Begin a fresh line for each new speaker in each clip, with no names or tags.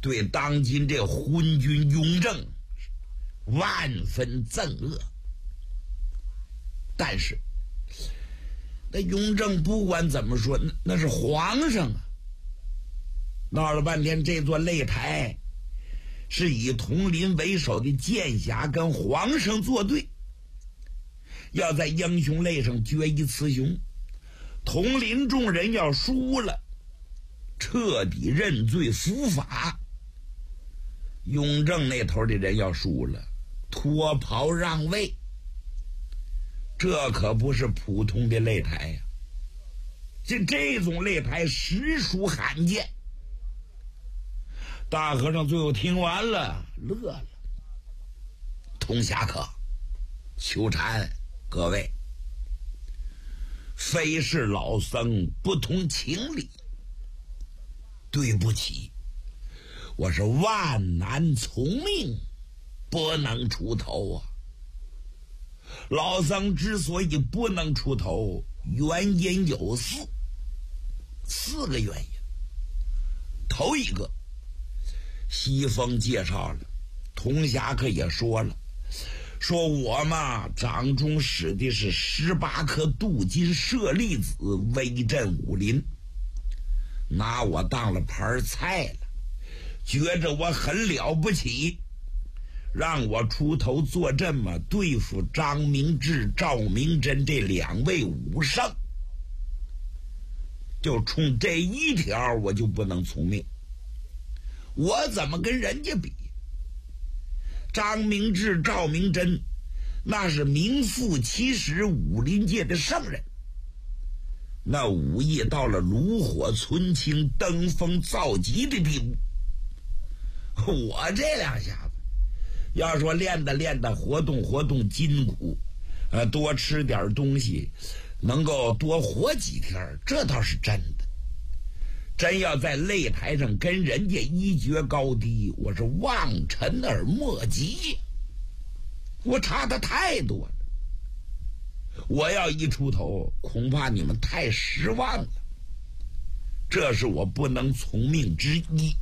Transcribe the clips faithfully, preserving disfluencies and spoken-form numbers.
对当今这昏君雍正万分憎恶。但是那雍正不管怎么说，那那是皇上啊。闹了半天，这座擂台是以统领为首的剑侠跟皇上作对，要在英雄擂上决一雌雄。统领众人要输了，彻底认罪伏法。雍正那头的人要输了，脱袍让位。这可不是普通的擂台呀、啊，这这种擂台实属罕见。大和尚最后听完了，乐了。童侠客、秋禅，各位，非是老僧不通情理，对不起，我是万难从命，不能出头啊。老僧之所以不能出头，原因有四，四个原因。头一个，西风介绍了，童侠客也说了，说我嘛掌中使的是十八颗镀金舍利子，威震武林，拿我当了盘菜了，觉着我很了不起，让我出头坐镇嘛，对付张明志、赵明真这两位武圣，就冲这一条我就不能从命。我怎么跟人家比？张明志、赵明真那是名副其实武林界的圣人，那武艺到了炉火纯青、登峰造极的地步。我这两下子要说练的练的活动活动筋骨，呃，多吃点东西，能够多活几天，这倒是真的。真要在擂台上跟人家一决高低，我是望尘而莫及，我差的太多了。我要一出头，恐怕你们太失望了，这是我不能从命之一。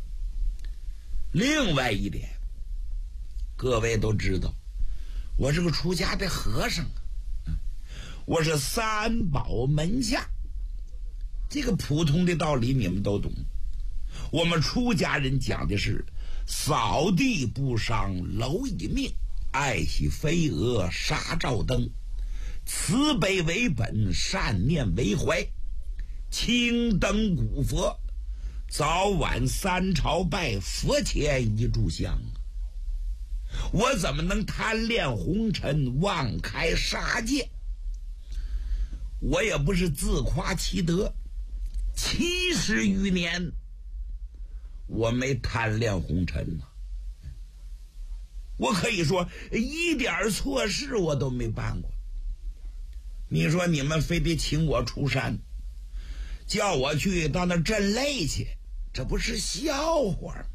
另外一点，各位都知道，我是个出家的和尚，我是三宝门下。这个普通的道理你们都懂，我们出家人讲的是扫地不伤蝼蚁命，爱惜飞蛾杀照灯，慈悲为本，善念为怀，青灯古佛，早晚三朝拜，佛前一炷香。我怎么能贪恋红尘，妄开杀戒？我也不是自夸其德，七十余年我没贪恋红尘呢、啊，我可以说一点错事我都没办过。你说你们非得请我出山，叫我去到那镇擂去，这不是笑话吗？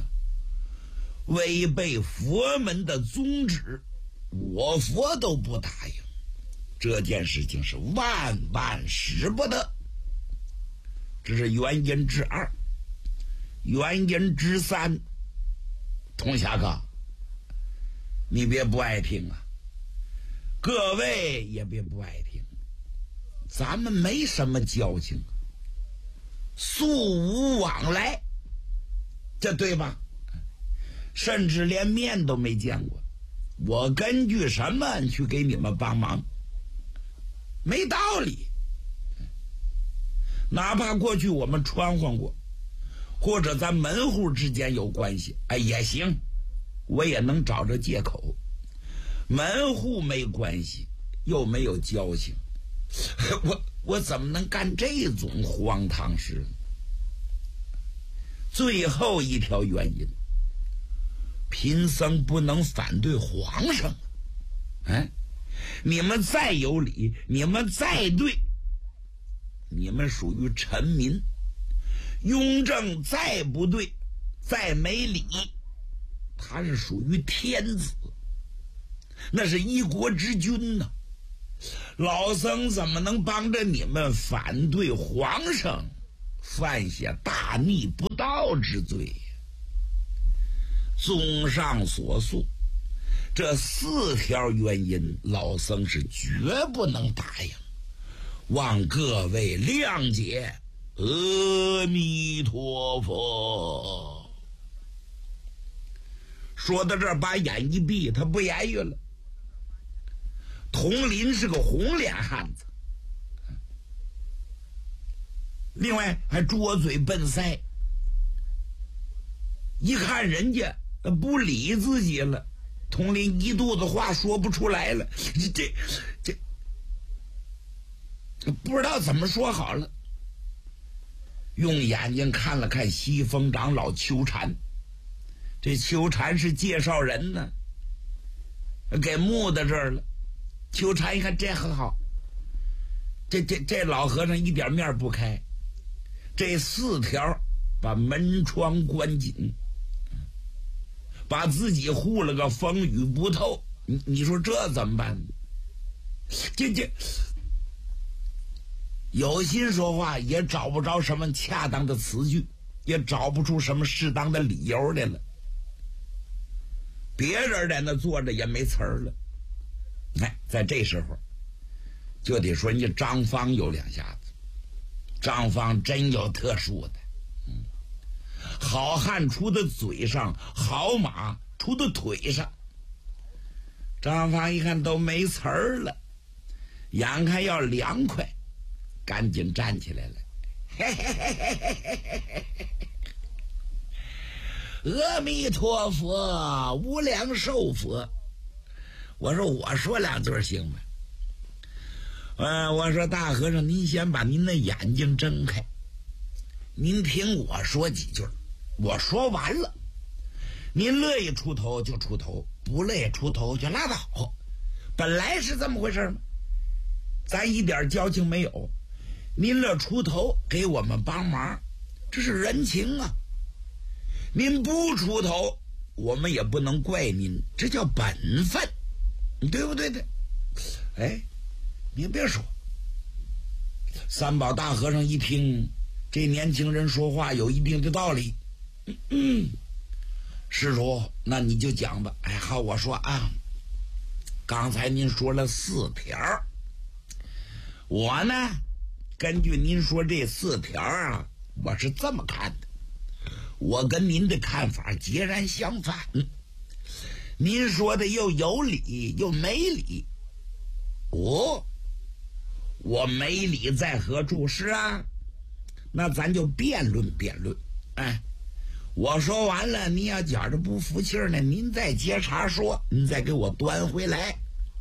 违背佛门的宗旨，我佛都不答应，这件事情是万万使不得。这是原因之二。原因之三，童侠客，你别不爱听啊，各位也别不爱听，咱们没什么交情，素无往来，这对吧？甚至连面都没见过，我根据什么去给你们帮忙？没道理。哪怕过去我们穿换过，或者咱门户之间有关系，哎也行，我也能找着借口。门户没关系，又没有交情，我我怎么能干这种荒唐事？最后一条原因，贫僧不能反对皇上。哎，你们再有理，你们再对，你们属于臣民。雍正再不对，再没理，他是属于天子，那是一国之君呢。老僧怎么能帮着你们反对皇上，犯下大逆不道之罪？ 综上所述，这四条原因，老僧是绝不能答应，望各位谅解。阿弥陀佛。说到这儿，把眼一闭，他不言语了。佟林是个红脸汉子，另外还拙嘴笨腮，一看人家不理自己了，佟林一肚子话说不出来了，这这这不知道怎么说好了。用眼睛看了看西风长老秋禅，这秋禅是介绍人呢，给木到这儿了。秋禅一看这很好，这这这老和尚一点面不开，这四条把门窗关紧，把自己护了个风雨不透，你你说这怎么办？这这有心说话也找不着什么恰当的词句，也找不出什么适当的理由来了。别人在那坐着也没词儿了。哎，在这时候就得说人家张方有两下子。张方真有特殊的，嗯，好汉出的嘴上，好马出的腿上。张方一看都没词儿了，眼看要凉快，赶紧站起来了。嘿嘿嘿嘿嘿嘿嘿，阿弥陀佛，无量寿佛。我说我说两句行吗？呃，我说大和尚，您先把您的眼睛睁开，您听我说几句，我说完了，您乐意出头就出头，不乐意出头就拉倒。本来是这么回事嘛，咱一点交情没有，您乐出头给我们帮忙，这是人情啊。您不出头，我们也不能怪您，这叫本分，对不对的？哎，您别说，三宝大和尚一听这年轻人说话有一定的道理，嗯嗯，施主，那你就讲吧。哎，好，我说啊，刚才您说了四条，我呢根据您说这四条啊，我是这么看的，我跟您的看法截然相反。您说的又有理又没理。哦，我没理在何处？是啊，那咱就辩论辩论。哎，我说完了，您要觉着不服气呢，您再接茬说，您再给我端回来。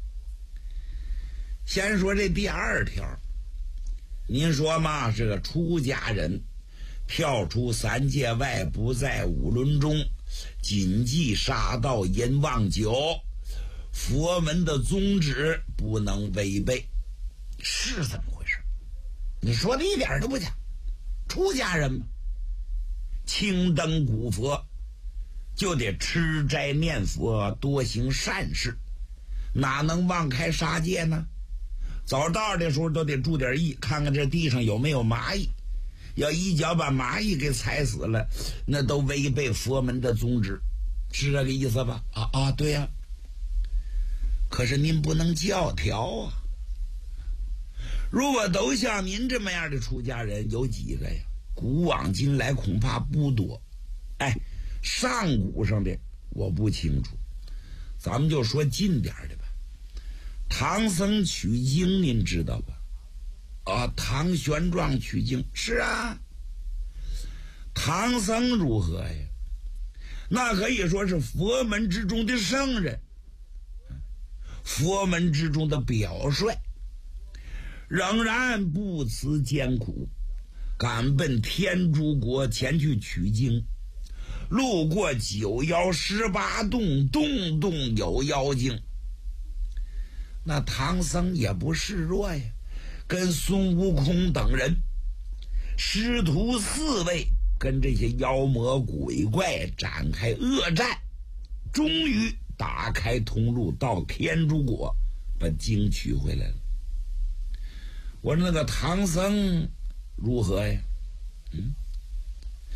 先说这第二条，您说嘛，是个出家人跳出三界外，不在五伦中，谨记杀盗淫妄酒，佛门的宗旨不能违背，是怎么回事？你说的一点都不假。出家人嘛，青灯古佛，就得吃斋念佛，多行善事，哪能忘开杀戒呢？走道的时候都得注点意，看看这地上有没有蚂蚁，要一脚把蚂蚁给踩死了，那都违背佛门的宗旨，是这个意思吧？啊啊，对呀、啊。可是您不能教条啊！如果都像您这么样的出家人，有几个呀？古往今来恐怕不多。哎，上古上的我不清楚，咱们就说近点的吧。唐僧取经您知道吧？啊，唐玄奘取经，是啊。唐僧如何呀？那可以说是佛门之中的圣人，佛门之中的表率，仍然不辞艰苦，赶奔天竺国前去取经。路过九妖十八洞，洞洞有妖精。那唐僧也不示弱呀，跟孙悟空等人师徒四位跟这些妖魔鬼怪展开恶战，终于打开通路到天竺国，把经取回来了。我说那个唐僧如何呀？嗯，